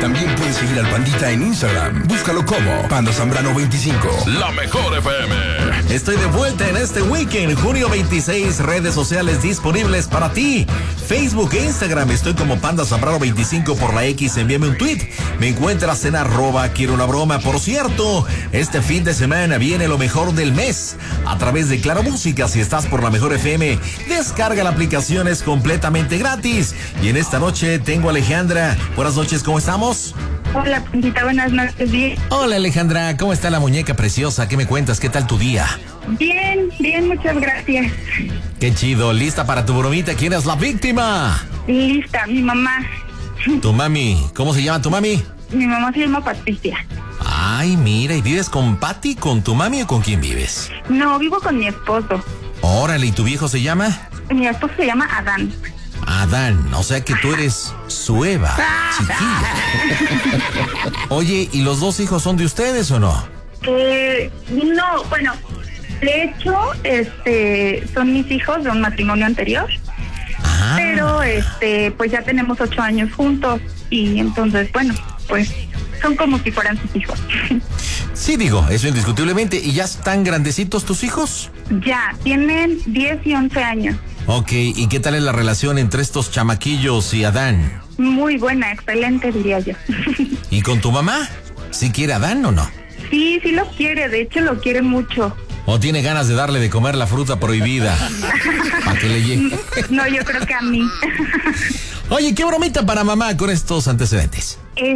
También puedes seguir al Pandita en Instagram. Búscalo como Panda Zambrano 25. La mejor FM. Estoy de vuelta en este weekend, junio 26, redes sociales disponibles para ti. Facebook e Instagram, estoy como Panda Zambrano 25 por la X, envíame un tweet. Me encuentras en @quiero una broma. Por cierto, este fin de semana viene lo mejor del mes a través de Claro Música. Si estás por la mejor FM, descarga la aplicación, es completamente gratis. Y en esta noche tengo a Alejandra. Buenas noches, ¿cómo estamos? Hola, Pandita, buenas noches, bien. Hola, Alejandra, ¿cómo está la muñeca preciosa? ¿Qué me cuentas? ¿Qué tal tu día? Bien, bien, muchas gracias. Qué chido, ¿lista para tu bromita? ¿Quién es la víctima? Lista, mi mamá. Tu mami, ¿cómo se llama tu mami? Mi mamá se llama Patricia. Ay, mira, ¿y vives con Pati, con tu mami o con quién vives? No, vivo con mi esposo. Órale, ¿y tu viejo se llama? Mi esposo se llama Adán. Adán, o sea que tú eres su Eva, chiquilla. Oye, ¿y los dos hijos son de ustedes o no? No, bueno, de hecho, son mis hijos de un matrimonio anterior. Ah. Pero, pues ya tenemos 8 años juntos y entonces, bueno, pues son como si fueran sus hijos. Sí, digo, eso indiscutiblemente. ¿Y ya están grandecitos tus hijos? Ya, tienen 10 y 11 años. Ok, ¿y qué tal es la relación entre estos chamaquillos y Adán? Muy buena, excelente, diría yo. ¿Y con tu mamá? ¿Sí quiere a Adán o no? Sí, sí lo quiere, de hecho lo quiere mucho. ¿O tiene ganas de darle de comer la fruta prohibida? ¿Para que le llegue? No, yo creo que a mí. Oye, ¿qué bromita para mamá con estos antecedentes?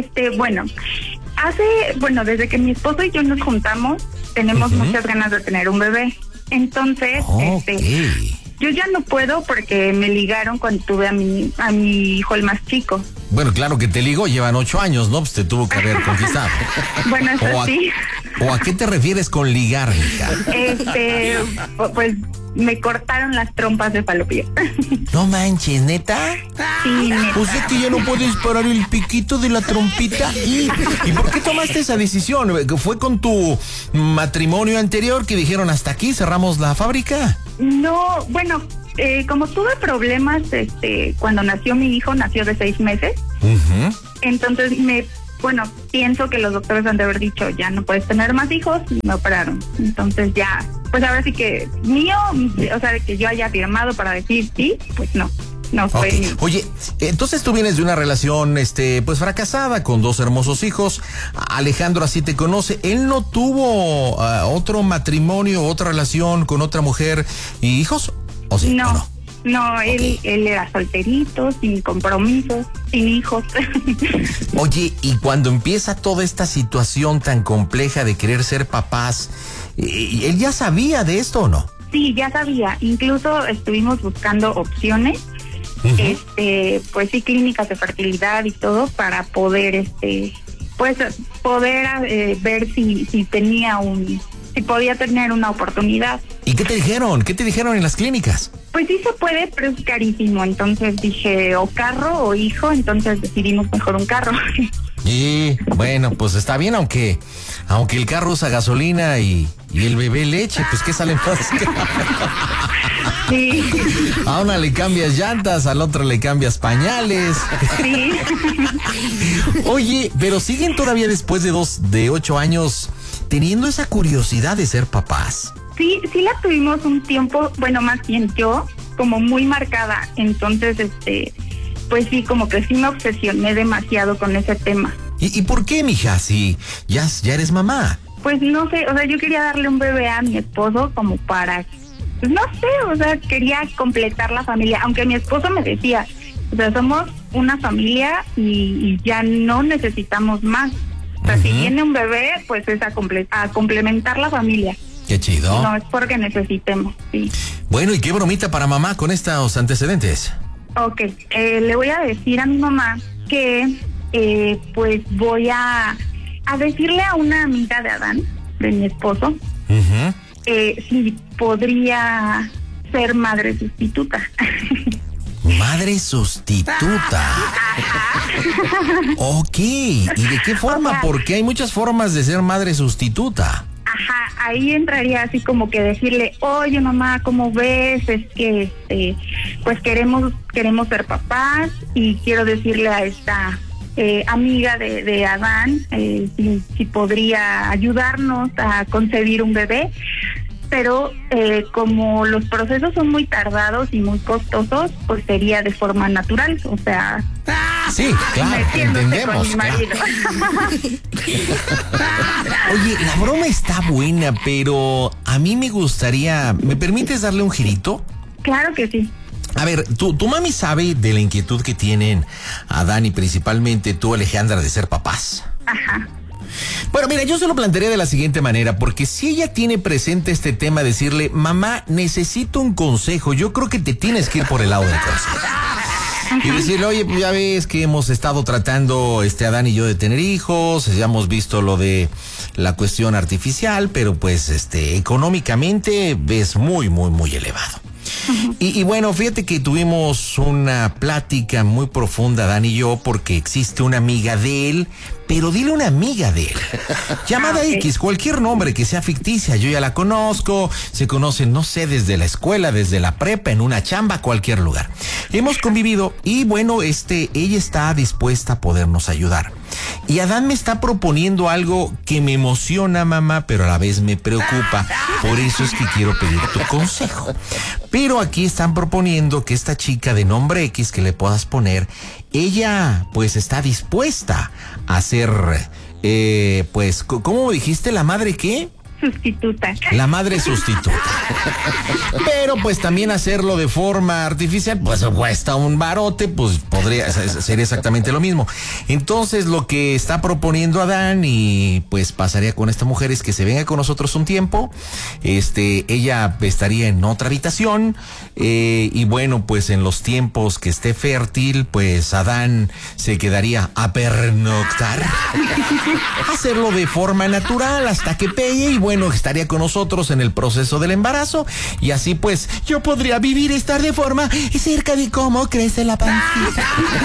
Bueno, desde que mi esposo y yo nos juntamos, tenemos muchas ganas de tener un bebé. Entonces, yo ya no puedo porque me ligaron cuando tuve a mi hijo, el más chico. Bueno, claro que te ligó, llevan 8 años, ¿no? Pues te tuvo que haber conquistado. Bueno, eso sí. ¿O a qué te refieres con ligar, hija? Pues me cortaron las trompas de falopio. No manches, ¿neta? Sí, neta. O sea que ya no puedes parar el piquito de la trompita. ¿Y por qué tomaste esa decisión? ¿Fue con tu matrimonio anterior que dijeron hasta aquí, cerramos la fábrica? No, bueno, como tuve problemas, cuando nació mi hijo, nació de 6 meses. Entonces pienso que los doctores han de haber dicho, ya no puedes tener más hijos, y me operaron. Entonces ya, pues ahora sí que mío, o sea, que yo haya firmado para decir sí, pues no fue mío. Oye, entonces tú vienes de una relación, pues fracasada, con 2 hermosos hijos. Alejandro así te conoce. ¿Él no tuvo otro matrimonio, otra relación con otra mujer y hijos? ¿O sí? No. ¿O no? No, Okay. él era solterito, sin compromisos, sin hijos. Oye, y cuando empieza toda esta situación tan compleja de querer ser papás, ¿él ya sabía de esto o no? Sí, ya sabía. Incluso estuvimos buscando opciones, pues sí, clínicas de fertilidad y todo para poder, ver si podía tener una oportunidad. ¿Y qué te dijeron? ¿Qué te dijeron en las clínicas? Pues sí se puede, pero es carísimo. Entonces dije, o carro o hijo, entonces decidimos mejor un carro. Y bueno, pues está bien, aunque el carro usa gasolina y el bebé leche, pues ¿qué sale más? Sí. A una le cambias llantas, al otro le cambias pañales. Sí. Oye, pero siguen todavía después de 8 años teniendo esa curiosidad de ser papás. Sí la tuvimos un tiempo, bueno, más bien yo, como muy marcada. Entonces, pues sí, como que sí me obsesioné demasiado con ese tema. ¿Y por qué, mija? Si ya eres mamá. Pues no sé, o sea, yo quería darle un bebé a mi esposo como para, pues no sé, o sea, quería completar la familia. Aunque mi esposo me decía, o sea, somos una familia y ya no necesitamos más. O sea, si viene un bebé, pues es a complementar la familia. Qué chido. No es porque necesitemos, sí. Bueno, ¿y qué bromita para mamá con estos antecedentes? Ok, le voy a decir a mi mamá que pues voy a decirle a una amiga de Adán, de mi esposo, si podría ser madre sustituta. Madre sustituta. Ok, ¿y de qué forma? O sea, porque hay muchas formas de ser madre sustituta. Ajá, ahí entraría así como que decirle, oye mamá, ¿cómo ves? Es que pues queremos ser papás y quiero decirle a esta amiga de Adán, si podría ayudarnos a concebir un bebé, pero como los procesos son muy tardados y muy costosos, pues sería de forma natural, o sea... Sí, claro, entendemos. Claro. Oye, la broma está buena, pero a mí me gustaría... ¿Me permites darle un girito? Claro que sí. A ver, tu mami sabe de la inquietud que tienen Adán y principalmente tú, Alejandra, de ser papás. Ajá. Bueno, mira, yo se lo plantearía de la siguiente manera, porque si ella tiene presente este tema, decirle, mamá, necesito un consejo, yo creo que te tienes que ir por el lado del consejo. Y decirle, oye, pues ya ves que hemos estado tratando, Adán y yo, de tener hijos, ya hemos visto lo de la cuestión artificial, pero pues, económicamente es muy, muy, muy elevado. Y bueno, fíjate que tuvimos una plática muy profunda, Adán y yo, porque existe una amiga de él, pero dile una amiga de él, llamada X, cualquier nombre que sea ficticia, yo ya la conozco, se conocen, no sé, desde la escuela, desde la prepa, en una chamba, cualquier lugar. Hemos convivido y bueno, ella está dispuesta a podernos ayudar. Y Adán me está proponiendo algo que me emociona, mamá, pero a la vez me preocupa. Por eso es que quiero pedir tu consejo. Pero aquí están proponiendo que esta chica de nombre X que le puedas poner, ella pues está dispuesta a ser, pues, ¿cómo dijiste? ¿La madre qué? Sustituta. La madre sustituta. Pero pues también hacerlo de forma artificial, pues cuesta un barote, pues podría ser exactamente lo mismo. Entonces lo que está proponiendo Adán y pues pasaría con esta mujer es que se venga con nosotros un tiempo, ella estaría en otra habitación, y bueno, pues en los tiempos que esté fértil, pues Adán se quedaría a pernoctar, hacerlo de forma natural hasta que pegue y bueno, estaría con nosotros en el proceso del embarazo y así pues yo podría vivir, estar de forma cerca de cómo crece la pancita.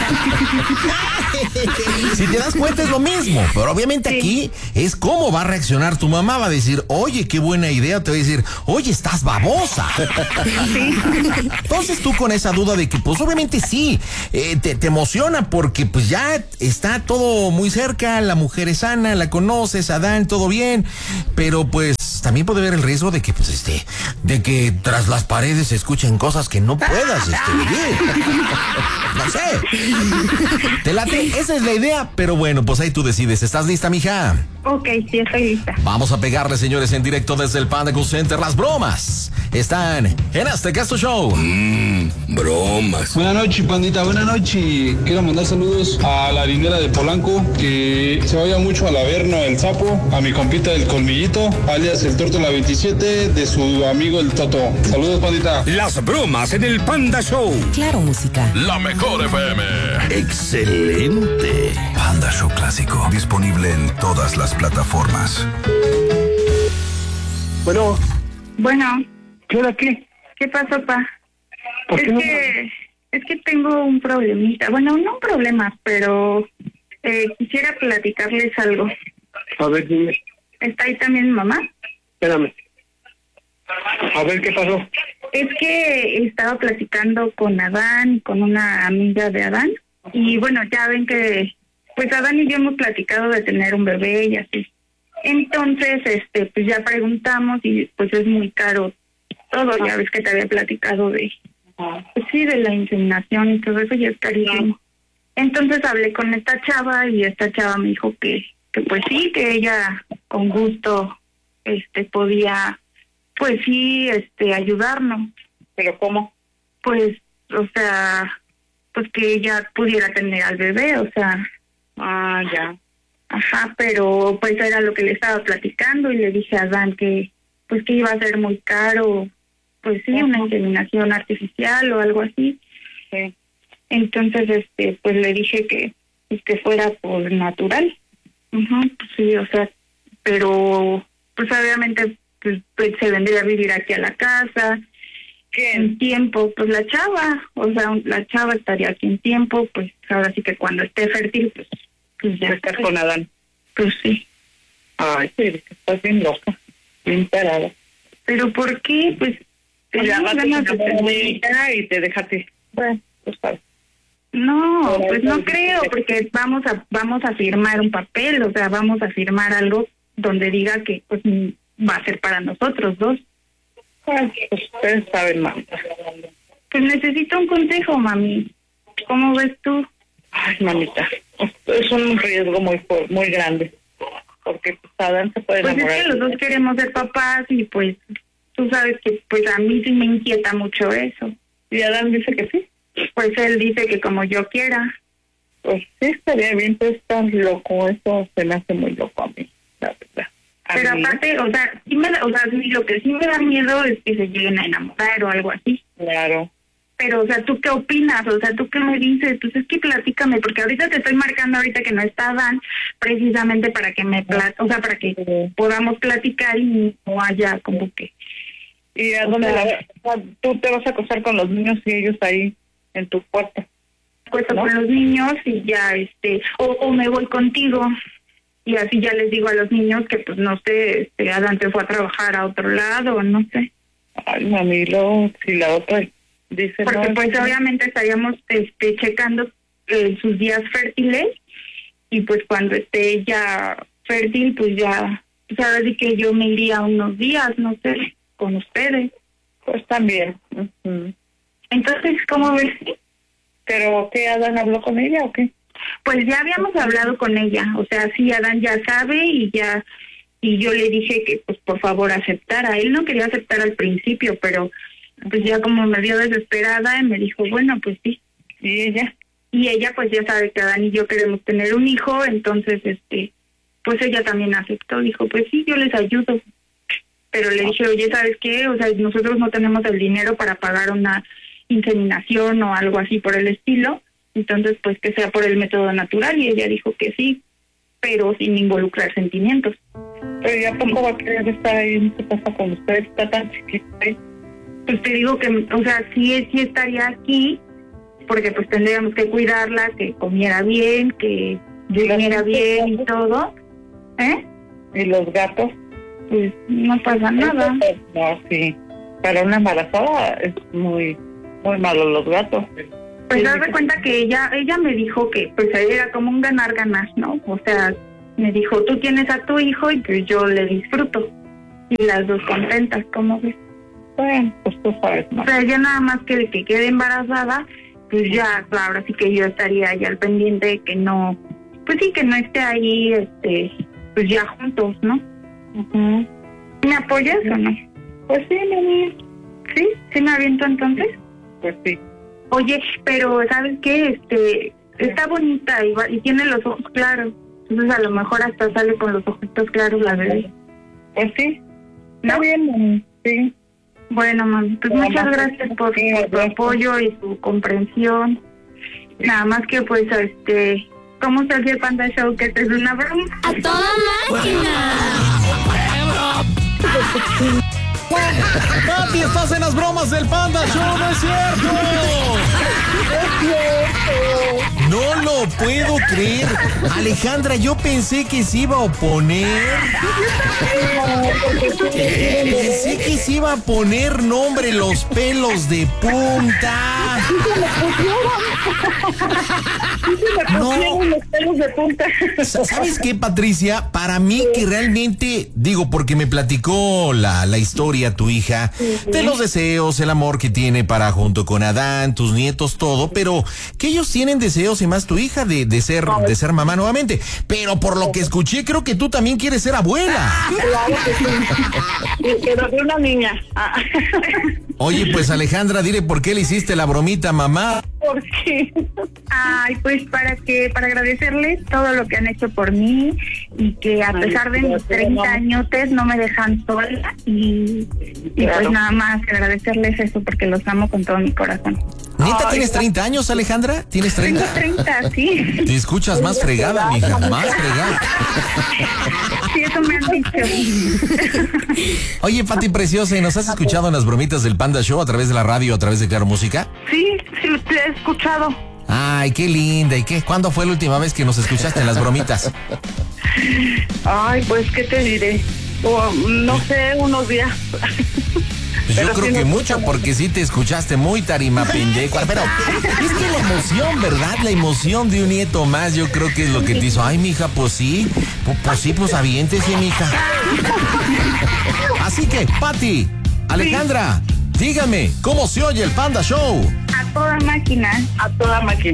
Si te das cuenta es lo mismo, pero obviamente aquí es cómo va a reaccionar tu mamá. Va a decir, oye, qué buena idea. Te va a decir, oye, estás babosa. Entonces tú con esa duda de que pues obviamente sí, te emociona porque pues ya está todo muy cerca, la mujer es sana, la conoces, Adán, todo bien, pero pues también puede haber el riesgo de que pues de que tras las paredes se escuchen cosas que no puedas vivir. No sé. ¿Te late? Esa es la idea, pero bueno, pues ahí tú decides. ¿Estás lista, mija? Ok, sí, estoy lista. Vamos a pegarle, señores, en directo desde el Panda Cool Center. Las bromas están en Azteca Casto Show. Bromas. Buenas noches, pandita, buenas noches. Quiero mandar saludos a la harinera de Polanco, que se vaya mucho al Averno el Sapo, a mi compita el Colmillito, alias el Torto la 27, de su amigo el Toto. Saludos, pandita. Las bromas en el Panda Show. Claro, música. La mejor FM. Excelente. Panda Show Clásico. Disponible en todas las plataformas. Bueno, Bueno, ¿qué? ¿qué pasó, pa? ¿Por qué no? Es que tengo un problemita. Bueno, no un problema, pero quisiera platicarles algo. A ver, dime. ¿Está ahí también mi mamá? Espérame. A ver, ¿qué pasó? Es que estaba platicando con Adán, con una amiga de Adán, y bueno, ya ven que pues Adán y yo hemos platicado de tener un bebé y así. Entonces, pues ya preguntamos y pues es muy caro todo, ya ves que te había platicado de, pues sí, de la inseminación y todo eso, ya es carísimo. Entonces hablé con esta chava y esta chava me dijo que pues sí, que ella con gusto podía pues sí ayudarnos. ¿Pero cómo? Pues, o sea, pues que ella pudiera tener al bebé, o sea. Ah, ya. Ajá, pero pues era lo que le estaba platicando y le dije a Dan que pues que iba a ser muy caro, pues sí, una inseminación artificial o algo así. Sí. Entonces, pues le dije que fuera por natural. Ajá, pues sí, o sea, pero pues obviamente pues se vendría a vivir aquí a la casa. En tiempo, pues la chava, o sea, la chava estaría aquí en tiempo, pues ahora sí que cuando esté fértil, pues ya Estás con Adán. Pues sí. Ay, sí, estás bien loca, bien parada. ¿Pero por qué? Pues Ya tenemos vas ganas de a tener. y te déjate. Bueno, pues sabes. No, pues no creo, porque vamos a firmar un papel, o sea, vamos a firmar algo donde diga que pues va a ser para nosotros dos. Ay, pues ustedes saben, mamita. Pues necesito un consejo, mami. ¿Cómo ves tú? Ay, mamita, es un riesgo muy grande, porque pues Adán se puede enamorar. Pues es que los dos queremos ser papás y pues tú sabes que pues a mí sí me inquieta mucho eso. ¿Y Adán dice que sí? Pues él dice que como yo quiera. Pues sí, estaría bien, pero estás loco, eso se me hace muy loco a mí, la verdad. Pero aparte, o sea, sí lo que sí me da miedo es que se lleguen a enamorar o algo así. Claro. Pero, o sea, ¿tú qué opinas? O sea, ¿tú qué me dices? Pues es que platícame, porque ahorita te estoy marcando ahorita que no está Dan, precisamente para que para que podamos platicar y no haya como que... ¿Y a dónde tú te vas a acostar con los niños y ellos ahí en tu cuarto? Acuesto con los niños y ya, o me voy contigo y así ya les digo a los niños que pues no sé, Adán te fue a trabajar a otro lado, no sé. Ay, mami, luego si la otra dice porque no, pues obviamente estaríamos checando sus días fértiles y pues cuando esté ya fértil pues ya, pues ahora sí que yo me iría unos días, no sé, con ustedes. Pues también. Entonces, ¿cómo ves? ¿Pero qué, Adán habló con ella o qué? Pues ya habíamos hablado con ella, o sea, sí, Adán ya sabe y yo le dije que pues por favor aceptara. Él no quería aceptar al principio, pero pues ya como me vio desesperada y me dijo, bueno, pues sí. ¿Y ella? Y ella pues ya sabe que Adán y yo queremos tener un hijo, entonces pues ella también aceptó, dijo, pues sí, yo les ayudo. Pero le dije, oye, ¿sabes qué? O sea, nosotros no tenemos el dinero para pagar una inseminación o algo así por el estilo, entonces pues que sea por el método natural, y ella dijo que sí, pero sin involucrar sentimientos. Pero ya tampoco va a querer estar ahí en su casa con ustedes, está tan chiquita. Pues te digo que, o sea, sí estaría aquí, porque pues tendríamos que cuidarla, que comiera bien, que durmiera bien y todo. ¿Y los gatos? Pues no pasa nada. No, sí. Para una embarazada es muy malo los gatos. Pues haz de cuenta que ella me dijo que pues era como un ganar-ganar, ¿no? O sea, me dijo, tú tienes a tu hijo y pues yo le disfruto. Y las dos contentas, ¿cómo ves? Bueno, pues tú sabes, ¿no? O sea, ya nada más que quede embarazada, pues ya, claro, así que yo estaría ya al pendiente de que no, pues sí, que no esté ahí, pues ya juntos, ¿no? ¿Me apoyas o no? Pues sí, mami. ¿Sí? ¿Sí me aviento entonces? Pues sí. Oye, pero ¿sabes qué? Está bonita y tiene los ojos claros. Entonces a lo mejor hasta sale con los ojitos claros la bebé. Pues sí. ¿No? Está bien, mami. Sí. Bueno, mami, pues muchas gracias por tu apoyo y tu comprensión. Nada más que pues, ¿cómo está el Panda Show? Que te es una broma. ¡A toda máquina! Pati, estás en las bromas del Panda Show, ¿no es cierto? No lo puedo creer. Alejandra, yo pensé que se iba a oponer. Pensé que se iba a poner nombre los pelos de punta. No. Los pelos de punta. ¿Sabes qué, Patricia? Para mí que realmente, digo, porque me platicó la historia tu hija, de los deseos, el amor que tiene para junto con Adán, tus nietos, todo, pero que ellos tienen deseos y más tu hija de ser mamá nuevamente. Pero por lo que escuché, creo que tú también quieres ser abuela. Claro que sí. Pero de una niña. Oye, pues Alejandra, dile por qué le hiciste la bromita, mamá. ¿Por qué? Ay, pues para agradecerles todo lo que han hecho por mí y que a pesar de mis 30 añotes no me dejan sola y pues nada más agradecerles eso porque los amo con todo mi corazón. ¿Neta tienes 30 años, Alejandra? ¿Tienes 30? Tengo 30, sí. Te escuchas más fregada, mija, más fregada. Sí, eso me han dicho. Oye, Pati Preciosa, ¿y nos has escuchado en las bromitas del Panda Show a través de la radio, a través de Claro Música? Sí, te he escuchado. Ay, qué linda. ¿Y qué? ¿Cuándo fue la última vez que nos escuchaste en las bromitas? Ay, pues, ¿qué te diré? No sé, unos días. Pues yo Pero creo sí que nos mucho, gusta porque sí te escuchaste muy tarimapendecua, pero es que la emoción, ¿verdad? La emoción de un nieto más, yo creo que es lo que te hizo. Ay, mija, pues sí, pues aviéntese, mija. Así que, Pati, Alejandra, díganme, ¿cómo se oye el Panda Show? A toda máquina. a toda máquina.